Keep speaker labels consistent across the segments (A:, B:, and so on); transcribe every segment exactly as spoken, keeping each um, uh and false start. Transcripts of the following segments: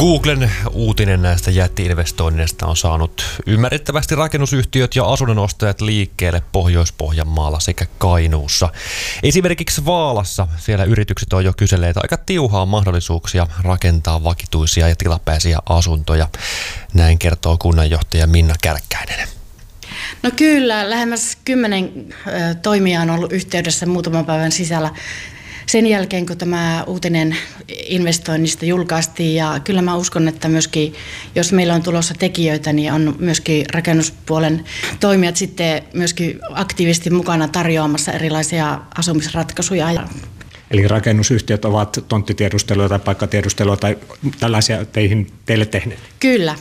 A: Googlen uutinen näistä jätti-investoinneista on saanut ymmärrettävästi rakennusyhtiöt ja asunnonostajat liikkeelle Pohjois-Pohjanmaalla sekä Kainuussa. Esimerkiksi Vaalassa siellä yritykset on jo kyselleet aika tiuhaa mahdollisuuksia rakentaa vakituisia ja tilapäisiä asuntoja. Näin kertoo kunnanjohtaja Minna Kärkkäinen.
B: No kyllä, lähemmäs kymmenen toimijaa on ollut yhteydessä muutaman päivän sisällä sen jälkeen, kun tämä uutinen investoinnista julkaistiin. Ja kyllä mä uskon, että myöskin, jos meillä on tulossa tekijöitä, niin on myöskin rakennuspuolen toimijat sitten myöskin aktiivisesti mukana tarjoamassa erilaisia asumisratkaisuja.
C: Eli rakennusyhtiöt ovat tonttitiedustelua tai paikkatiedustelua tai tällaisia teihin, teille tehneet?
B: Kyllä.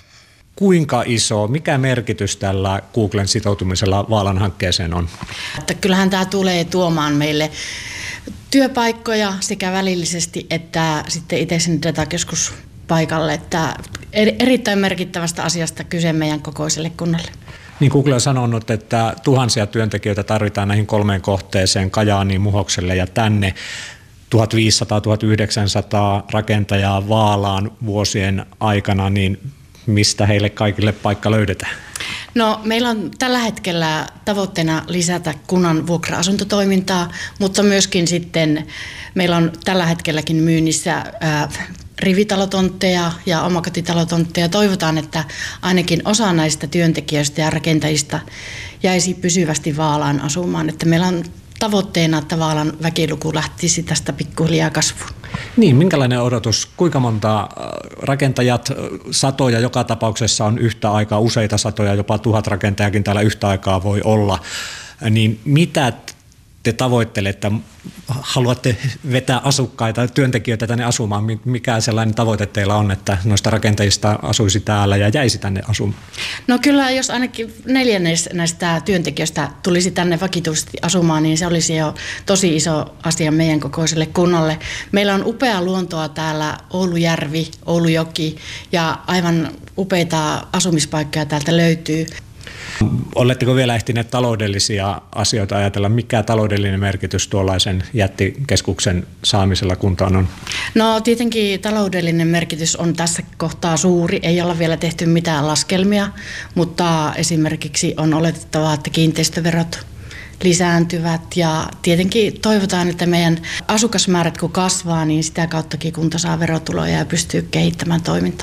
C: Kuinka iso, mikä merkitys tällä Googlen sitoutumisella Vaalan hankkeeseen on?
B: Että kyllähän tämä tulee tuomaan meille työpaikkoja sekä välillisesti että sitten itse sinne datakeskuspaikalle. Että erittäin merkittävästä asiasta kyse meidän kokoiselle kunnalle.
C: Niin Google on sanonut, että tuhansia työntekijöitä tarvitaan näihin kolmeen kohteeseen, Kajaaniin, Muhokselle ja tänne. tuhatviisisataa tuhatyhdeksänsataa rakentajaa Vaalaan vuosien aikana, niin mistä heille kaikille paikka löydetään?
B: No, meillä on tällä hetkellä tavoitteena lisätä kunnan vuokra-asuntotoimintaa, mutta myöskin sitten meillä on tällä hetkelläkin myynnissä ää, rivitalotontteja ja omakotitalotontteja. Toivotaan, että ainakin osa näistä työntekijöistä ja rakentajista jäisi pysyvästi Vaalaan asumaan. Että meillä on tavoitteena, että Vaalan väkiluku lähtisi tästä pikkuhiljaa kasvuun.
C: Niin, minkälainen odotus? Kuinka monta rakentajat, satoja joka tapauksessa on yhtä aikaa, useita satoja, jopa tuhat rakentajakin täällä yhtä aikaa voi olla. Niin mitä te tavoittelette? Haluatte vetää asukkaita, työntekijöitä tänne asumaan? Mikä sellainen tavoite teillä on, että noista rakentajista asuisi täällä ja jäisi tänne asumaan?
B: No kyllä, jos ainakin neljännes näistä työntekijöistä tulisi tänne vakituisesti asumaan, niin se olisi jo tosi iso asia meidän kokoiselle kunnalle. Meillä on upea luontoa täällä, Oulujärvi, Oulujoki ja aivan upeita asumispaikkoja täältä löytyy.
C: Oletteko vielä ehtineet taloudellisia asioita ajatella? Mikä taloudellinen merkitys tuollaisen jättikeskuksen saamisella kuntaan on?
B: No tietenkin taloudellinen merkitys on tässä kohtaa suuri. Ei olla vielä tehty mitään laskelmia, mutta esimerkiksi on oletettavaa, että kiinteistöverot lisääntyvät ja tietenkin toivotaan, että meidän asukasmäärät kun kasvaa, niin sitä kauttakin kunta saa verotuloja ja pystyy kehittämään toimintaa.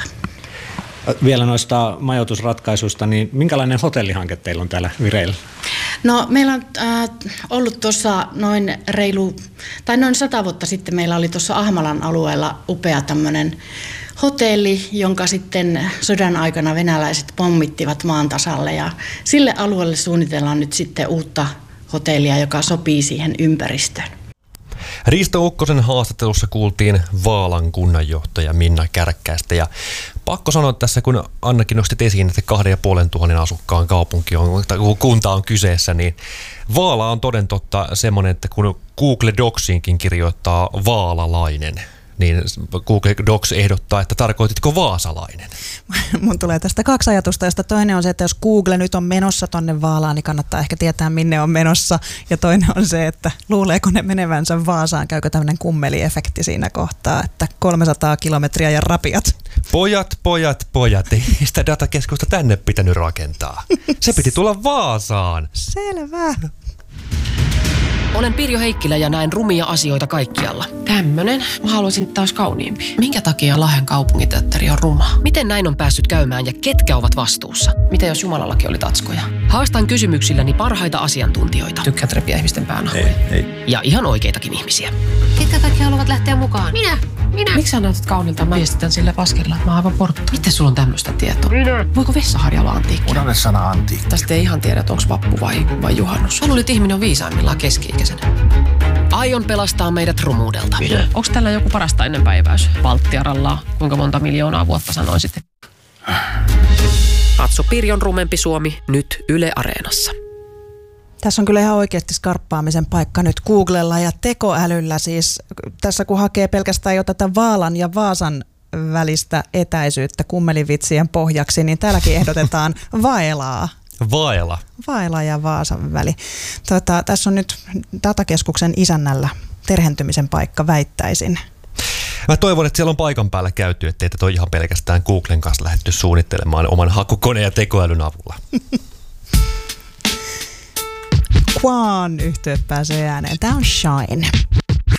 C: Vielä noista majoitusratkaisuista, niin minkälainen hotellihanke teillä on täällä vireillä?
B: No meillä on äh, ollut tuossa noin reilu, tai noin sata vuotta sitten meillä oli tuossa Ahmalan alueella upea tämmöinen hotelli, jonka sitten sodan aikana venäläiset pommittivat maan tasalle ja sille alueelle suunnitellaan nyt sitten uutta hotellia, joka sopii siihen ympäristöön.
A: Risto Ukkosen haastattelussa kuultiin Vaalan kunnanjohtaja Minna Kärkkäistä ja pakko sanoa tässä, kun Annakin nostit esiin, että kahden ja puolen tuhannen asukkaan kaupunki on, tai kunta on kyseessä, niin Vaala on toden totta semmoinen, että kun Google Docsiinkin kirjoittaa vaalalainen, niin Google Docs ehdottaa, että tarkoititko vaasalainen?
D: Mun tulee tästä kaksi ajatusta, josta toinen on se, että jos Google nyt on menossa tonne Vaalaan, niin kannattaa ehkä tietää, minne on menossa. Ja toinen on se, että luuleeko ne menevänsä Vaasaan, käykö tämmöinen kummeliefekti siinä kohtaa, että kolmesataa kilometriä ja rapiat.
A: Pojat, pojat, pojat, ei sitä datakeskusta tänne pitänyt rakentaa. Se piti tulla Vaasaan.
D: Selvä.
E: Olen Pirjo Heikkilä ja näen rumia asioita kaikkialla.
F: Tämmönen. Mä haluaisin taas kauniimpi. Minkä takia Lahden kaupunginteatteri on ruma?
E: Miten näin on päässyt käymään ja ketkä ovat vastuussa?
F: Mitä jos Jumalallakin oli tatskoja?
E: Haastan kysymyksilläni parhaita asiantuntijoita.
F: Tykkäät repiä ihmisten päänahoja.
C: Ei, ei.
E: Ja ihan oikeitakin ihmisiä.
G: Ketkä kaikki haluavat lähteä mukaan?
F: Minä! Minä! Miksi sä näytät kaunilta? Mä viestitän sillä paskella, että mä oon aivan porttu.
G: Miten sulla on tämmöistä tietoa?
F: Minä! Voiko vessaharja olla antiikki?
H: Unohda sana antiikki.
F: Tästä ei ihan tiedä, että onko vappu vai, vai juhannus. Mä luulin, että ihminen on viisaimmillaan keski-ikäisenä.
E: Aion pelastaa meidät rumuudelta.
F: Minä. Onko tällä joku parasta ennen päiväys? Valttiarallaa. Kuinka monta miljoonaa vuotta sanoisit?
E: Katso Pirjon rumempi Suomi nyt Yle Areenassa.
D: Tässä on kyllä ihan oikeasti skarppaamisen paikka nyt Googlella ja tekoälyllä. Siis tässä kun hakee pelkästään jo tätä Vaalan ja Vaasan välistä etäisyyttä kummelivitsien pohjaksi, niin täälläkin ehdotetaan vaelaa.
A: Vaela.
D: Vaela ja Vaasan väli. Tota, tässä on nyt datakeskuksen isännällä terhentymisen paikka, väittäisin.
A: Mä toivon, että siellä on paikan päällä käyty, ettei tätä ole ihan pelkästään Googlen kanssa lähdetty suunnittelemaan oman hakukoneen ja tekoälyn avulla.
D: Quan yhtyeet pääsee ääneen. Tää on Shine.